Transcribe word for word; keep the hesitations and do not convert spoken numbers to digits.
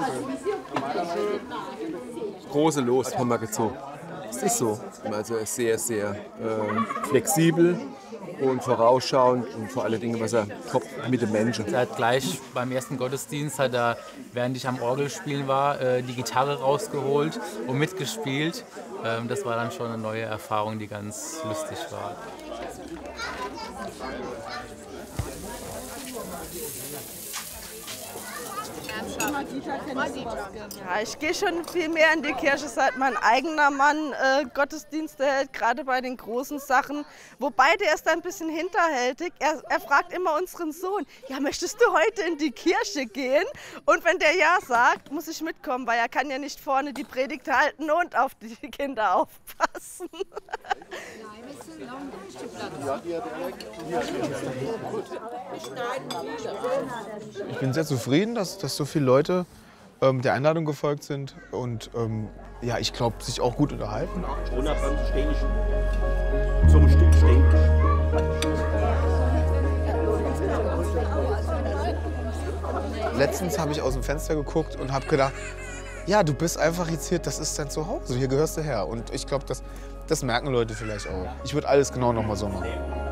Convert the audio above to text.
Große Los haben wir gezogen. Es ist so. Also sehr, sehr äh, flexibel und vorausschauend und vor allen Dingen was er top mit den Menschen. Er hat gleich beim ersten Gottesdienst, hat er, während ich am Orgelspielen war, äh, die Gitarre rausgeholt und mitgespielt. Ähm, das war dann schon eine neue Erfahrung, die ganz lustig war. Ja, ich gehe schon viel mehr in die Kirche, seit mein eigener Mann äh, Gottesdienste hält, gerade bei den großen Sachen. Wobei, der ist ein bisschen hinterhältig. Er, er fragt immer unseren Sohn, ja, möchtest du heute in die Kirche gehen? Und wenn der ja sagt, muss ich mitkommen, weil er kann ja nicht vorne die Predigt halten und auf die Kinder aufpassen. Ich bin sehr zufrieden, dass, dass so viele Leute ähm, der Einladung gefolgt sind und ähm, ja, ich glaube, sich auch gut unterhalten. Zum Stück stehen. Letztens habe ich aus dem Fenster geguckt und habe gedacht, ja, du bist einfach jetzt hier, das ist dein Zuhause, hier gehörst du her. Und ich glaube, das, das merken Leute vielleicht auch. Ich würde alles genau noch mal so machen.